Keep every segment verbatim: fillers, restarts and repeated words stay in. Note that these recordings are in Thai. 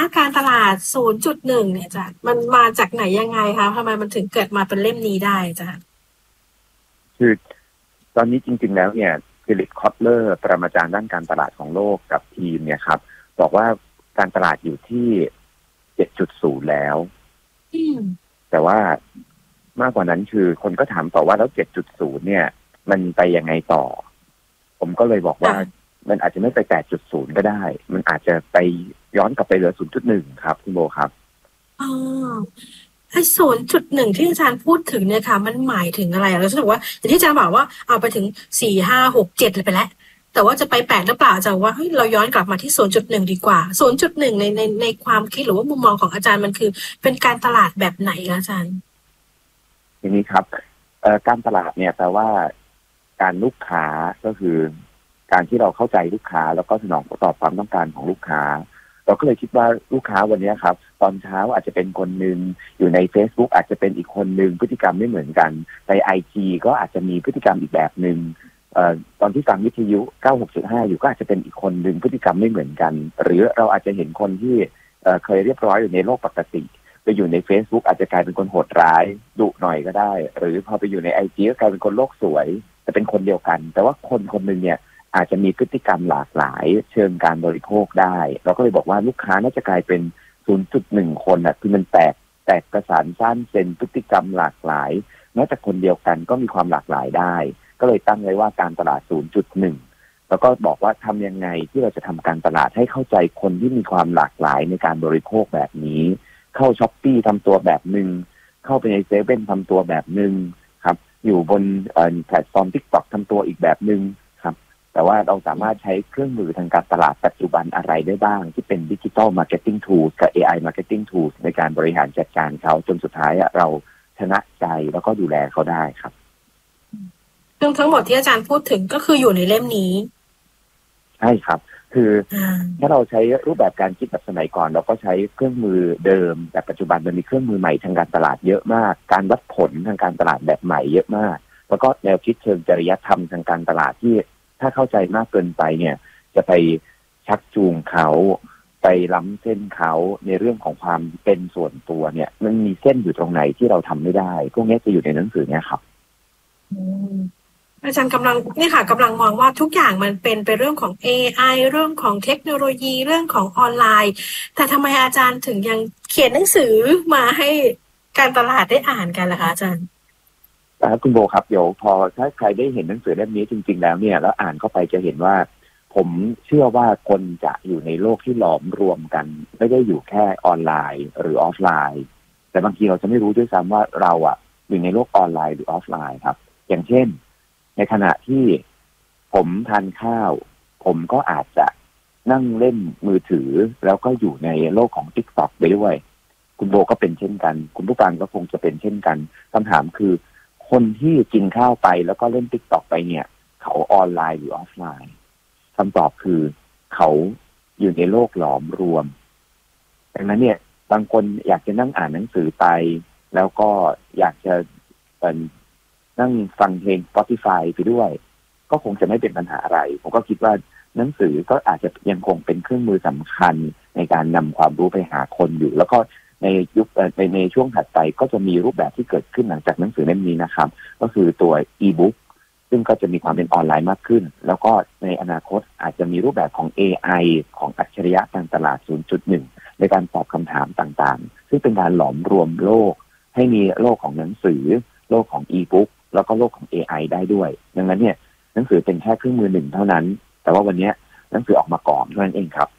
การตลาด ศูนย์จุดหนึ่ง เนี่ยจ้ะมันมาจากไหนยังไงคะทำไมมันถึงเกิดมาเป็นเล่มนี้ได้จ้ะคือตอนนี้จริงๆแล้วเนี่ยฟิลิปคอตเลอร์ปรมาจารย์ด้านการตลาดของโลกกับทีมเนี่ยครับบอกว่าการตลาดอยู่ที่ เจ็ดจุดศูนย์ แล้วแต่ว่ามากกว่านั้นคือคนก็ถามต่อว่าแล้ว เจ็ดจุดศูนย์ เนี่ยมันไปยังไงต่อผมก็เลยบอกว่ามันอาจจะไม่ไป แปดจุดศูนย์ ก็ได้มันอาจจะไปย้อนกลับไปเหลือ ศูนย์จุดหนึ่ง ครับคุณโบครับอ๋อไอ้ ศูนย์จุดหนึ่ง ที่อาจารย์พูดถึงเนี่ยค่ะมันหมายถึงอะไรเรารู้สึกว่าอย่างที่อาจารย์บอกว่าเอาไปถึงสี่ ห้า หก เจ็ดเลยไปแล้วแต่ว่าจะไปแปดหรือเปล่าอาจารย์ว่าเฮ้ยเราย้อนกลับมาที่ ศูนย์จุดหนึ่ง ดีกว่า ศูนย์จุดหนึ่ง ในในในความคิดหรือว่ามุมมองของอาจารย์มันคือเป็นการตลาดแบบไหนคะอาจารย์ทีนี้ครับการตลาดเนี่ยแปลว่าการลูกค้าก็คือการที่เราเข้าใจลูกค้าแล้วก็สนองตอบความต้องการของลูกค้าเราก็เลยคิดว่าลูกค้าวันนี้ครับตอนเช้าอาจจะเป็นคนหนึ่งอยู่ใน Facebook อาจจะเป็นอีกคนหนึ่งพฤติกรรมไม่เหมือนกันใน ไอ จี ก็อาจจะมีพฤติกรรมอีกแบบหนึ่งเอ่อตอนที่ฟังวิทยุ เก้าสิบหกจุดห้า อยู่ก็อาจจะเป็นอีกคนหนึ่งพฤติกรรมไม่เหมือนกันหรือเราอาจจะเห็นคนที่เอ่อเคยเรียบร้อยอยู่ในโลกปกติไปอยู่ใน Facebook อาจจะกลายเป็นคนโหดร้ายดุหน่อยก็ได้หรือพอไปอยู่ใน ไอ จี ก็กลายเป็นคนโลกสวยแต่เป็นคนเดียวกันแต่ว่าคนคนนึงเนี่ยอาจจะมีพฤติกรรมหลากหลายเชิงการบริโภคได้เราก็เลยบอกว่าลูกค้าน่าจะกลายเป็น ศูนย์จุดหนึ่ง คนน่ะคือมันแตกแตกประสานสั้นเซนพฤติกรรมหลากหลายแม้แต่คนเดียวกันก็มีความหลากหลายได้ก็เลยตั้งไว้ว่าการตลาด ศูนย์จุดหนึ่ง แล้วก็บอกว่าทำยังไงที่เราจะทำการตลาดให้เข้าใจคนที่มีความหลากหลายในการบริโภคแบบนี้เข้า Shopee ทำตัวแบบนึงเข้าไปในเซเว่นทำตัวแบบนึงครับอยู่บนแพลตฟอร์ม TikTok ทำตัวอีกแบบนึงครับแต่ว่าเราสามารถใช้เครื่องมือทางการตลาดปัจจุบันอะไรได้บ้างที่เป็นดิจิทัลมาร์เก็ตติ้งทูลกับ เอ ไอ Marketing Tools ในการบริหารจัดการเขาจนสุดท้ายเราชนะใจแล้วก็ดูแลเขาได้ครับเรื่องทั้งหมดที่อาจารย์พูดถึงก็คืออยู่ในเล่มนี้ใช่ครับคือถ้าเราใช้รูปแบบการคิดแบบสมัยก่อนเราก็ใช้เครื่องมือเดิมแต่ปัจจุบันมันมีเครื่องมือใหม่ทางการตลาดเยอะมากการวัดผลทางการตลาดแบบใหม่เยอะมากแล้วก็แนวคิดเชิงจริยธรรมทางการตลาดที่ถ้าเข้าใจมากเกินไปเนี่ยจะไปชักจูงเขาไปล้ำเส้นเขาในเรื่องของความเป็นส่วนตัวเนี่ยมันมีเส้นอยู่ตรงไหนที่เราทำไม่ได้พวกนี้จะอยู่ในหนังสือเนี่ยครับอาจารย์กำลังนี่ค่ะกำลังมองว่าทุกอย่างมันเป็นไปเรื่องของ เอ ไอ เรื่องของเทคโนโลยีเรื่องของออนไลน์แต่ทำไมอาจารย์ถึงยังเขียนหนังสือมาให้การตลาดได้อ่านกันล่ะคะอาจารย์คุณโบครับเดี๋ยวพอถ้าใครได้เห็นหนังสือเล่มนี้จริงๆแล้วเนี่ยแล้วอ่านเข้าไปจะเห็นว่าผมเชื่อว่าคนจะอยู่ในโลกที่หลอมรวมกันไม่ได้อยู่แค่ออนไลน์หรือออฟไลน์แต่บางทีเราจะไม่รู้ด้วยซ้ำว่าเราอ่ะอยู่ในโลกออนไลน์หรือออฟไลน์ครับอย่างเช่นในขณะที่ผมทานข้าวผมก็อาจจะนั่งเล่นมือถือแล้วก็อยู่ในโลกของ TikTok ไปด้วยคุณโบก็เป็นเช่นกันคุณผู้ฟังก็คงจะเป็นเช่นกันคำถามคือคนที่กินข้าวไปแล้วก็เล่น TikTok ไปเนี่ยเขาออนไลน์หรือออฟไลน์คำตอบคือเขาอยู่ในโลกหลอมรวมดังนั้นเนี่ยบางคนอยากจะนั่งอ่านหนังสือไปแล้วก็อยากจะเป็นนั่งฟังเพลง Spotify ไปด้วยก็คงจะไม่เป็นปัญหาอะไรผมก็คิดว่าหนังสือก็อาจจะยังคงเป็นเครื่องมือสำคัญในการนำความรู้ไปหาคนอยู่แล้วก็ในยุคในในช่วงถัดไปก็จะมีรูปแบบที่เกิดขึ้นหลังจากหนังสือเล่มนี้นะครับก็คือตัว e-book ซึ่งก็จะมีความเป็นออนไลน์มากขึ้นแล้วก็ในอนาคตอาจจะมีรูปแบบของ เอ ไอ ของอัจฉริยะการตลาด ศูนย์จุดหนึ่ง ในการตอบคำถามต่างๆซึ่งเป็นการหลอมรวมโลกให้มีโลกของหนังสือโลกของ e-book แล้วก็โลกของ เอ ไอ ได้ด้วยดังนั้นเนี่ยหนังสือเป็นแค่เครื่องมือหนึ่งเท่านั้นแต่ว่าวันนี้หนังสือออกมาก่อนเท่านั้นเองครับ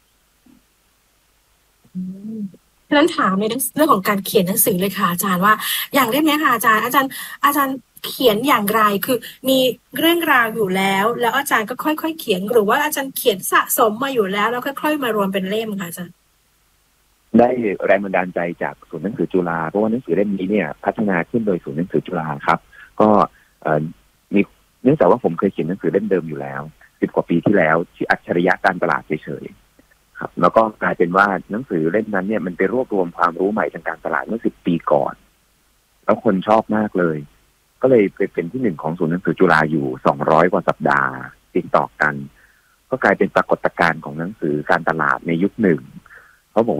ฉะนั้นถามในเรื่องของการเขียนหนังสือเลยค่ะอาจารย์ว่าอย่างเล่มนี้ค่ะอาจารย์อาจารย์อาจารย์เขียนอย่างไรคือมีเรื่องราวอยู่แล้วแล้วอาจารย์ก็ค่อยๆเขียนหรือว่าอาจารย์เขียนสะสมมาอยู่แล้วแล้วค่อยๆมารวมเป็นเล่มค่ะอาจารย์ได้แรงบันดาลใจจากศูนย์หนังสือจุฬาเพราะว่าหนังสือเล่มนี้เนี่ยพัฒนาขึ้นโดยศูนย์หนังสือจุฬาครับก็มีเนื่องจากว่าผมเคยเขียนหนังสือเล่มเดิมอยู่แล้วสิบกว่าปีที่แล้วชื่ออัจฉริยะการตลาดเฉยๆครับแล้วก็กลายเป็นว่าหนังสือเล่มนั้นเนี่ยมันไปรวบรวมความรู้ใหม่ทางการตลาดเมื่อสิบปีก่อนแล้วคนชอบมากเลยก็เลยไปเป็นที่หนึ่งของศูนย์หนังสือจุฬาอยู่สองร้อยกว่าสัปดาห์ติดต่อกันก็กลายเป็นปรากฏการณ์ของหนังสือการตลาดในยุคหนึ่งเขาบอกว่า